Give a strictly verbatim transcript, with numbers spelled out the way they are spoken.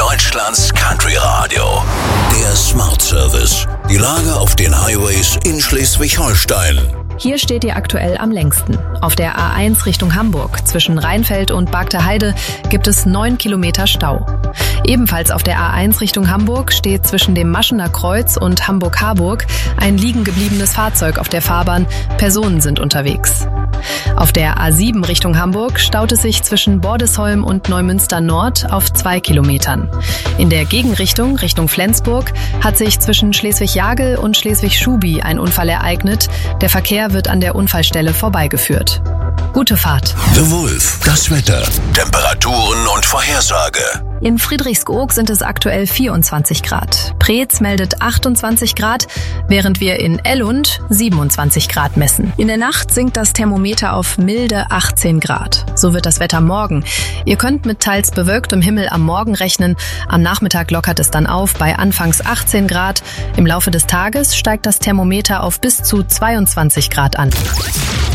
Deutschlands Country Radio. Der Smart Service. Die Lage auf den Highways in Schleswig-Holstein. Hier steht ihr aktuell am längsten. Auf der A eins Richtung Hamburg zwischen Rheinfeld und Bargteheide gibt es neun Kilometer Stau. Ebenfalls auf der A eins Richtung Hamburg steht zwischen dem Maschener Kreuz und Hamburg-Harburg ein liegen gebliebenes Fahrzeug auf der Fahrbahn. Personen sind unterwegs. Auf der A sieben Richtung Hamburg staut es sich zwischen Bordesholm und Neumünster Nord auf zwei Kilometern. In der Gegenrichtung, Richtung Flensburg, hat sich zwischen Schleswig-Jagel und Schleswig-Schubi ein Unfall ereignet. Der Verkehr wird an der Unfallstelle vorbeigeführt. Gute Fahrt. The Wolf, das Wetter, Temperaturen und Vorhersage. In Friedrichskoog sind es aktuell vierundzwanzig Grad. Preetz meldet achtundzwanzig Grad, während wir in Ellund siebenundzwanzig Grad messen. In der Nacht sinkt das Thermometer auf milde achtzehn Grad. So wird das Wetter morgen. Ihr könnt mit teils bewölktem Himmel am Morgen rechnen. Am Nachmittag lockert es dann auf bei anfangs achtzehn Grad. Im Laufe des Tages steigt das Thermometer auf bis zu zweiundzwanzig Grad an.